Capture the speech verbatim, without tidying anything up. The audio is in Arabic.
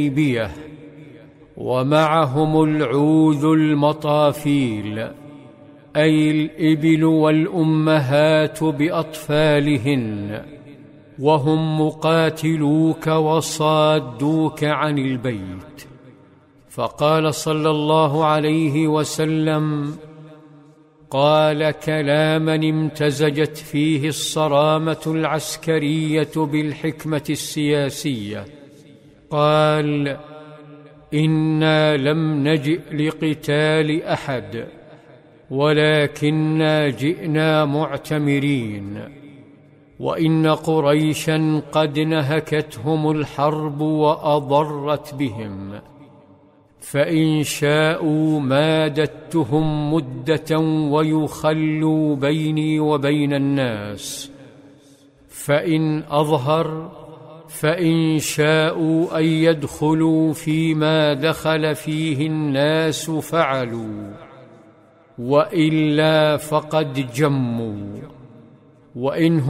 الحديبية، ومعهم العوذ المطافيل، أي الإبل والأمهات بأطفالهن، وهم مقاتلوك وصادوك عن البيت. فقال صلى الله عليه وسلم: قال كلاما امتزجت فيه الصرامة العسكرية بالحكمة السياسية. قال: إنا لم نجئ لقتال أحد، ولكننا جئنا معتمرين، وإن قريشا قد نهكتهم الحرب وأضرت بهم، فإن شاءوا مادتهم مدة ويخلوا بيني وبين الناس، فإن أظهر فإن شاءوا أن يدخلوا فيما دخل فيه الناس فعلوا، وإلا فقد جموا. وإن